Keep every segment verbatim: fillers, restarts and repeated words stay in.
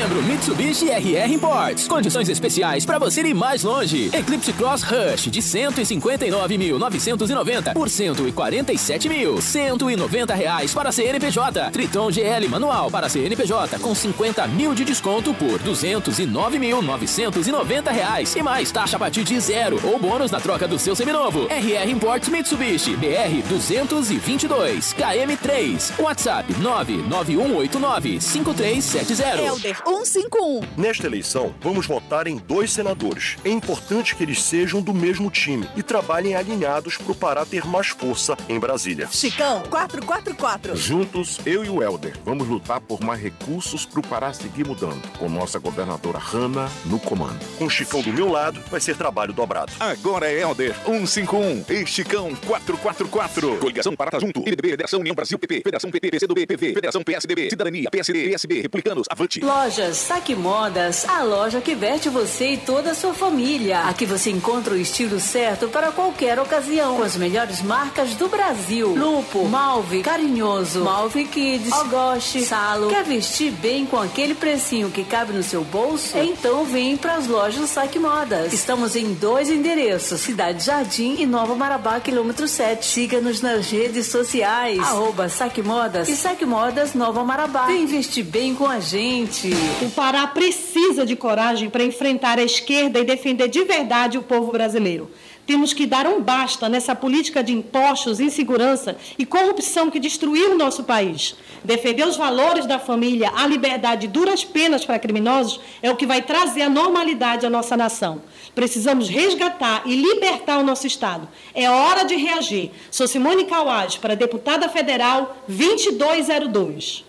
setembro, Mitsubishi R R Imports. Condições especiais para você ir mais longe. Eclipse Cross Rush de cento e cinquenta e nove mil novecentos e noventa por cento e quarenta e sete mil cento e noventa reais para C N P J. Triton G L manual para C N P J com cinquenta mil de desconto por duzentos e nove mil novecentos e noventa reais e mais taxa a partir de zero ou bônus na troca do seu seminovo. R R Imports Mitsubishi B R duzentos e vinte e dois K M três. WhatsApp nove nove um oito nove cinco três sete zero. Helder cento e cinquenta e um. Nesta eleição, vamos votar em dois senadores. É importante que eles sejam do mesmo time e trabalhem alinhados para o Pará ter mais força em Brasília. Chicão, quatrocentos e quarenta e quatro. Juntos, eu e o Helder, vamos lutar por mais recursos para o Pará seguir mudando, com nossa governadora Hanna no comando. Com o Chicão do meu lado, vai ser trabalho dobrado. Agora é Helder cento e cinquenta e um e Chicão quatrocentos e quarenta e quatro. Coligação Pará Junto, M D B, Federação União Brasil P P, Federação P T, P C do B, P V, Federação P S D B, Cidadania, P S D, P S B, Republicanos, Avante. Lojas Saque Modas, a loja que veste você e toda a sua família. Aqui você encontra o estilo certo para qualquer ocasião, com as melhores marcas do Brasil. Lupo, Malve, Carinhoso, Malve Kids, Ogoshi, Salo. Quer vestir bem com aquele precinho que cabe no seu bolso? Então vem para as lojas Saque Modas. Estamos em dois endereços, Cidade Jardim e Nova Marabá, quilômetro sete. Siga-nos nas redes sociais, arroba Saque Modas e Saque Modas Nova Marabá. Vem vestir bem com a gente. O Pará precisa de coragem para enfrentar a esquerda e defender de verdade o povo brasileiro. Temos que dar um basta nessa política de impostos, insegurança e corrupção que destruiu o nosso país. Defender os valores da família, a liberdade e duras penas para criminosos é o que vai trazer a normalidade à nossa nação. Precisamos resgatar e libertar o nosso Estado. É hora de reagir. Sou Simone Kawaj, para deputada federal vinte e dois zero dois.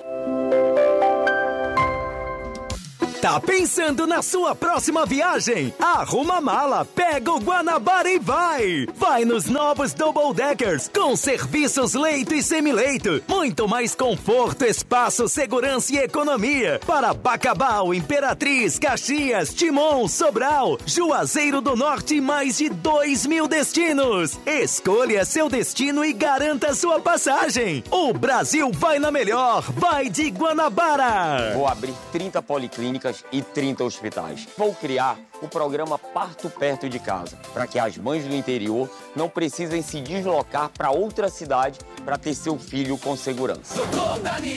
Tá pensando na sua próxima viagem? Arruma a mala, pega o Guanabara e vai! Vai nos novos Double Deckers, com serviços leito e semileito. Muito mais conforto, espaço, segurança e economia. Para Bacabal, Imperatriz, Caxias, Timon, Sobral, Juazeiro do Norte e mais de dois mil destinos. Escolha seu destino e garanta sua passagem. O Brasil vai na melhor, vai de Guanabara! Vou abrir trinta policlínicas e trinta hospitais. Vou criar o programa Parto Perto de Casa, para que as mães do interior não precisem se deslocar para outra cidade para ter seu filho com segurança.